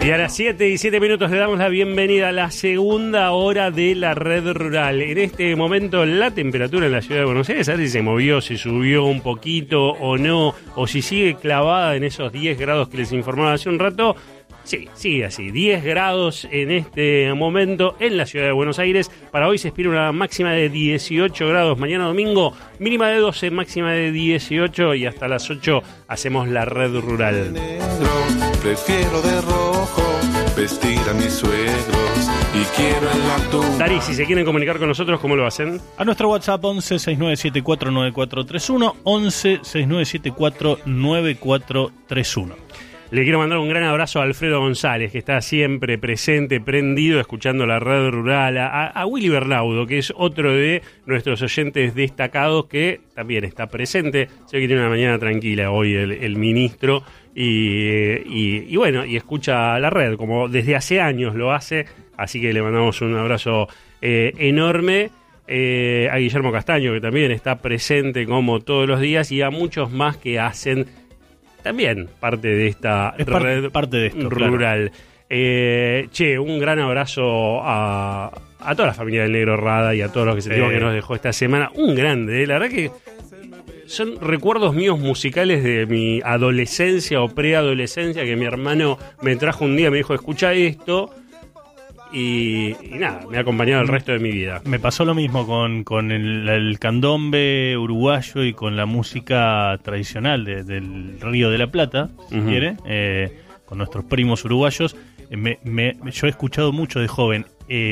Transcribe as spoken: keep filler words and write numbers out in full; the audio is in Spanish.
Y a las siete y siete minutos le damos la bienvenida a la segunda hora de la Red Rural. En este momento la temperatura en la ciudad de Buenos Aires, a ver si se movió, si subió un poquito o no, o si sigue clavada en esos diez grados que les informaba hace un rato. Sí, sigue así, diez grados en este momento en la ciudad de Buenos Aires. Para hoy se espera una máxima de dieciocho grados, mañana domingo mínima de doce, máxima de dieciocho, y hasta las ocho hacemos la Red Rural. Prefiero de rojo vestir a mis suegros y quiero en la tumba. Dari, si se quieren comunicar con nosotros, ¿cómo lo hacen? A nuestro WhatsApp once sesenta y nueve setenta y cuatro noventa y cuatro treinta y uno, once sesenta y nueve setenta y cuatro noventa y cuatro treinta y uno. Le quiero mandar un gran abrazo a Alfredo González, que está siempre presente, prendido, escuchando la Red Rural, a, a Willy Bernaudo, que es otro de nuestros oyentes destacados, que también está presente. Sé que tiene una mañana tranquila hoy el, el ministro, y, y, y bueno, y escucha la red, como desde hace años lo hace, así que le mandamos un abrazo eh, enorme. Eh, a Guillermo Castaño, que también está presente como todos los días, y a muchos más que hacen también parte de esta es par- red parte de esto, rural. Claro. Eh, che, un gran abrazo a, a toda la familia del Negro Rada y a todos los que sentimos Sí. que nos dejó esta semana. Un grande, eh. La verdad que son recuerdos míos musicales de mi adolescencia o preadolescencia, que mi hermano me trajo un día, me dijo, escucha esto. Y, y nada, me ha acompañado el resto de mi vida. Me pasó lo mismo con, con el, el candombe uruguayo y con la música tradicional de, del Río de la Plata, si Uh-huh. quiere, eh, con nuestros primos uruguayos. Me, me, yo he escuchado mucho de joven